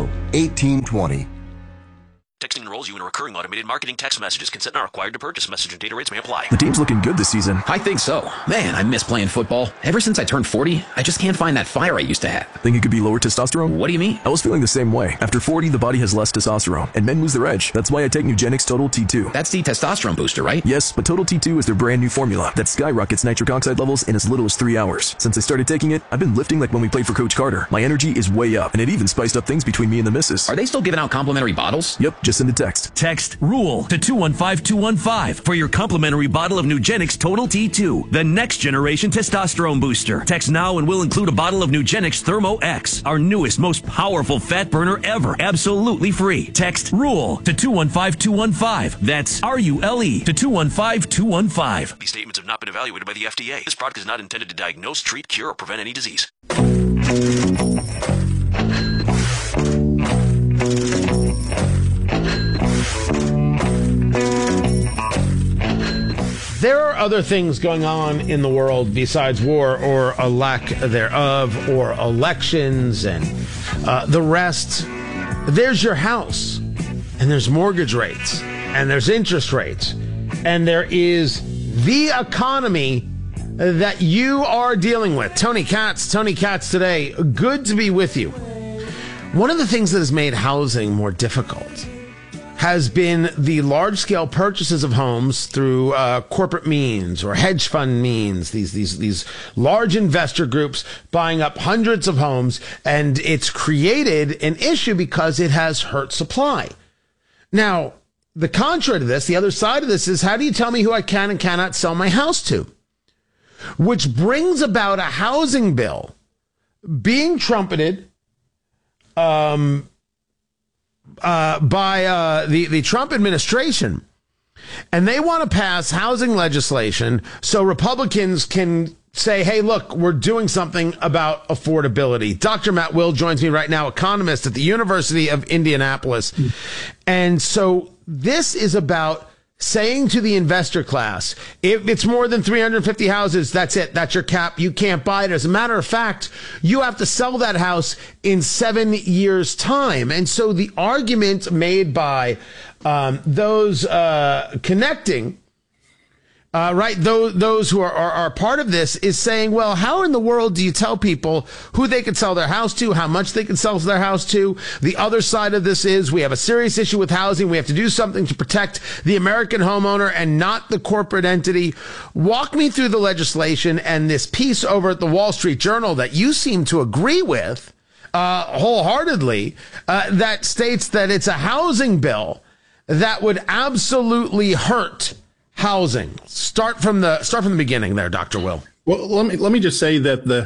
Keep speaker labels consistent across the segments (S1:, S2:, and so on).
S1: 800-820.
S2: Texting enrolls you in recurring automated marketing text messages. Consent not required to purchase. Message and data rates may apply.
S3: The team's looking good this season.
S4: I think so. Man, I miss playing football. Ever since I turned 40, I just can't find that fire I used to have.
S3: Think it could be lower testosterone?
S4: What do you mean?
S3: I was feeling the same way. After 40, the body has less testosterone, and men lose their edge. That's why I take Nugenix Total T2.
S4: That's the testosterone booster, right?
S3: Yes, but Total T2 is their brand new formula that skyrockets nitric oxide levels in as little as 3 hours. Since I started taking it, I've been lifting like when we played for Coach Carter. My energy is way up, and it even spiced up things between me and the missus.
S4: Are they still giving out complimentary bottles?
S3: Yep, just send a text.
S5: Text RULE to 215-215 for your complimentary bottle of Nugenix Total T2, the next generation testosterone booster. Text now and we'll include a bottle of Nugenix Thermo X, our newest, most powerful fat burner ever, absolutely free. Text RULE to 215-215. That's RULE to 215-215.
S2: These statements have not been evaluated by the FDA. This product is not intended to diagnose, treat, cure, or prevent any disease.
S6: There are other things going on in the world besides war or a lack thereof or elections and the rest. There's your house, and there's mortgage rates, and there's interest rates, and there is the economy that you are dealing with. Tony Katz today. Good to be with you. One of the things that has made housing more difficult has been the large-scale purchases of homes through corporate means or hedge fund means, these large investor groups buying up hundreds of homes, and it's created an issue because it has hurt supply. Now, the contrary to this, the other side of this is, how do you tell me who I can and cannot sell my house to? Which brings about a housing bill being trumpeted by the Trump administration, and they want to pass housing legislation so Republicans can say, hey, look, we're doing something about affordability. Dr. Matt Will joins me right now, economist at the University of Indianapolis. And so this is about saying to the investor class, if it's more than 350 houses, that's it. That's your cap. You can't buy it. As a matter of fact, you have to sell that house in 7 years' time. And so the argument made by those connecting, those who are part of this is saying, well, how in the world do you tell people who they can sell their house to, how much they can sell their house to? The other side of this is we have a serious issue with housing. We have to do something to protect the American homeowner and not the corporate entity. Walk me through the legislation and this piece over at the Wall Street Journal that you seem to agree with wholeheartedly, that states that it's a housing bill that would absolutely hurt housing. Start from the beginning there, Dr. Will.
S7: Well, let me just say that the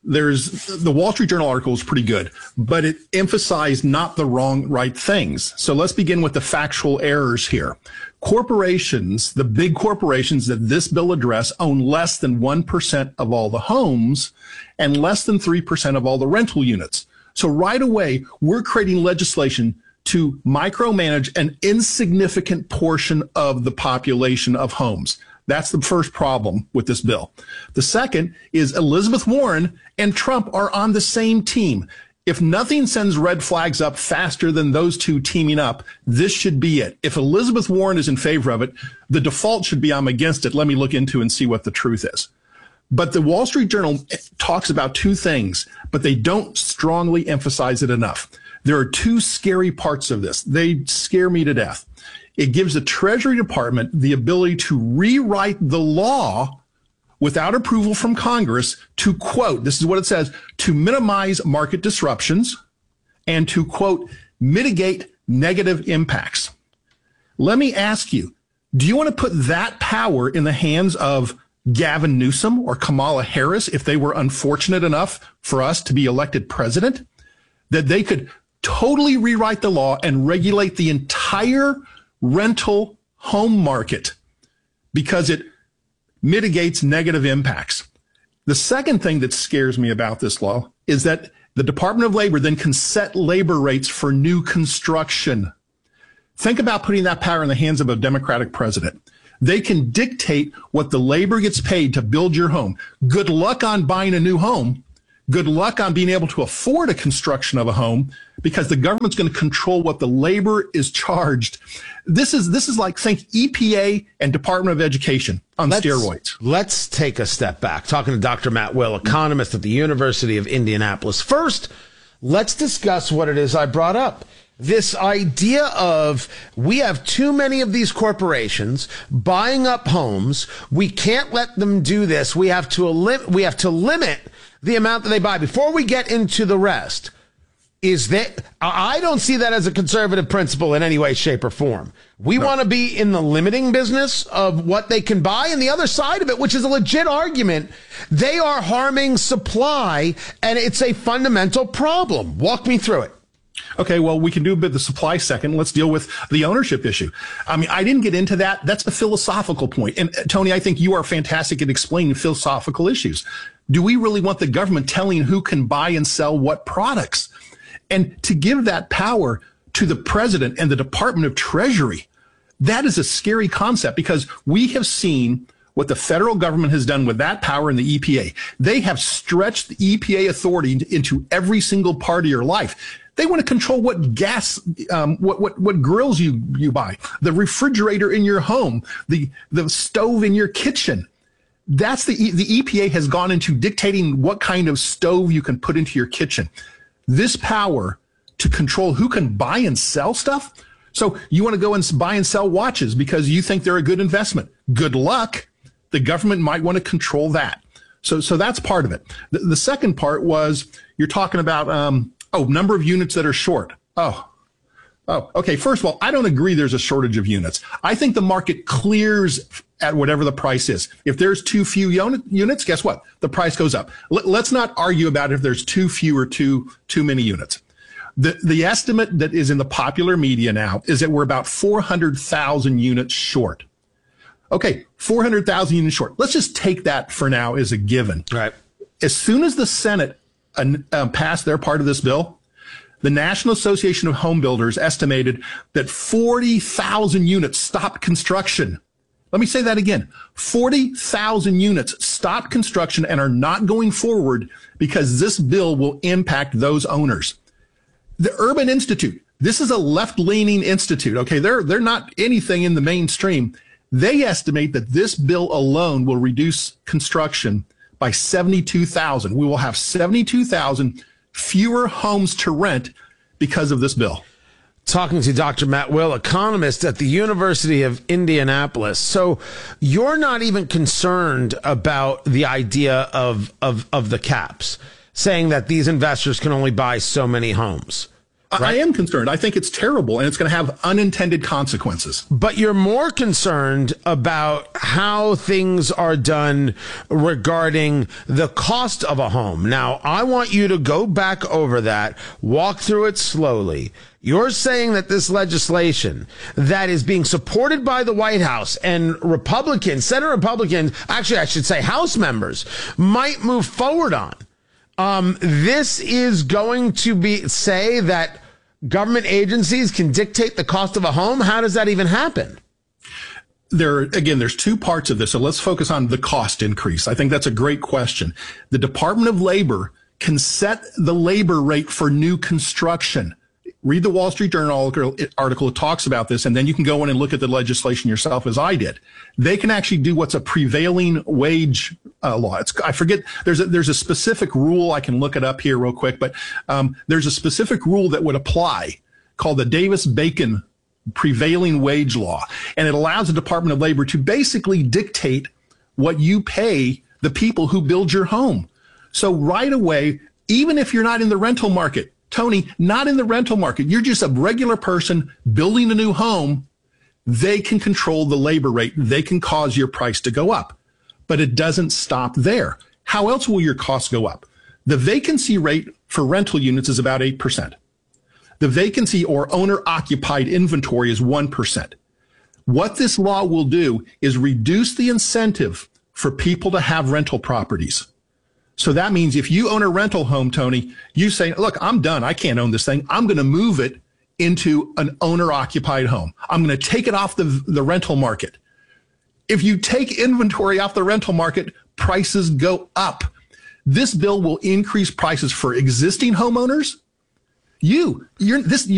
S7: Wall Street Journal article is pretty good, but it emphasized not the right things. So let's begin with the factual errors here. Corporations, the big corporations that this bill address, own less than 1% of all the homes and less than 3% of all the rental units. So right away, we're creating legislation to micromanage an insignificant portion of the population of homes. That's the first problem with this bill. The second is Elizabeth Warren and Trump are on the same team. If nothing sends red flags up faster than those two teaming up, this should be it. If Elizabeth Warren is in favor of it, the default should be I'm against it. Let me look into and see what the truth is. But the Wall Street Journal talks about two things, but they don't strongly emphasize it enough. There are two scary parts of this. They scare me to death. It gives the Treasury Department the ability to rewrite the law without approval from Congress to, quote, this is what it says, to minimize market disruptions and to, quote, mitigate negative impacts. Let me ask you, do you want to put that power in the hands of Gavin Newsom or Kamala Harris if they were unfortunate enough for us to be elected president, that they could totally rewrite the law and regulate the entire rental home market because it mitigates negative impacts? The second thing that scares me about this law is that the Department of Labor then can set labor rates for new construction. Think about putting that power in the hands of a Democratic president. They can dictate what the labor gets paid to build your home. Good luck on buying a new home. Good luck on being able to afford a construction of a home because the government's going to control what the labor is charged. This is like, think EPA and Department of Education on steroids.
S6: Let's take a step back. Talking to Dr. Matt Will, economist at the University of Indianapolis. First, let's discuss what it is I brought up. This idea of we have too many of these corporations buying up homes. We can't let them do this. We have to limit the amount that they buy. Before we get into the rest, I don't see that as a conservative principle in any way, shape, or form. We want to be in the limiting business of what they can buy, and the other side of it, which is a legit argument, they are harming supply, and it's a fundamental problem. Walk me through it.
S7: Okay, well, we can do a bit of the supply second. Let's deal with the ownership issue. I mean, I didn't get into that. That's a philosophical point. And Tony, I think you are fantastic at explaining philosophical issues. Do we really want the government telling who can buy and sell what products? And to give that power to the president and the Department of Treasury, that is a scary concept because we have seen what the federal government has done with that power in the EPA. They have stretched the EPA authority into every single part of your life. They want to control what gas, what grills you buy, the refrigerator in your home, the stove in your kitchen. That's the EPA has gone into dictating what kind of stove you can put into your kitchen. This power to control who can buy and sell stuff. So you want to go and buy and sell watches because you think they're a good investment. Good luck. The government might want to control that. So that's part of it. The second part was you're talking about, number of units that are short. Okay. First of all, I don't agree there's a shortage of units. I think the market clears at whatever the price is. If there's too few units, guess what? The price goes up. Let's not argue about if there's too few or too many units. The estimate that is in the popular media now is that we're about 400,000 units short. Okay, 400,000 units short. Let's just take that for now as a given.
S6: Right.
S7: As soon as the Senate passed their part of this bill, the National Association of Home Builders estimated that 40,000 units stopped construction. Let me say that again. 40,000 units stopped construction and are not going forward because this bill will impact those owners. The Urban Institute, this is a left-leaning institute. Okay, they're not anything in the mainstream. They estimate that this bill alone will reduce construction by 72,000. We will have 72,000 fewer homes to rent because of this bill.
S6: Talking to Dr. Matt Will, economist at the University of Indianapolis. So you're not even concerned about the idea of the caps, saying that these investors can only buy so many homes. Right?
S7: I am concerned. I think it's terrible, and it's going to have unintended consequences.
S6: But you're more concerned about how things are done regarding the cost of a home. Now, I want you to go back over that, walk through it slowly. You're saying that this legislation that is being supported by the White House and Republicans, Senate Republicans, actually, I should say House members, might move forward on. This is going to say that government agencies can dictate the cost of a home. How does that even happen?
S7: There's two parts of this. So let's focus on the cost increase. I think that's a great question. The Department of Labor can set the labor rate for new construction. Read the Wall Street Journal article. It talks about this, and then you can go in and look at the legislation yourself, as I did. They can actually do what's a prevailing wage law. I forget. There's a specific rule. I can look it up here real quick, but there's a specific rule that would apply called the Davis-Bacon prevailing wage law, and it allows the Department of Labor to basically dictate what you pay the people who build your home. So right away, even if you're not in the rental market, Tony, not in the rental market, you're just a regular person building a new home, they can control the labor rate. They can cause your price to go up. But it doesn't stop there. How else will your costs go up? The vacancy rate for rental units is about 8%. The vacancy or owner-occupied inventory is 1%. What this law will do is reduce the incentive for people to have rental properties. So that means if you own a rental home, Tony, you say, look, I'm done. I can't own this thing. I'm going to move it into an owner-occupied home. I'm going to take it off the rental market. If you take inventory off the rental market, prices go up. This bill will increase prices for existing homeowners. You're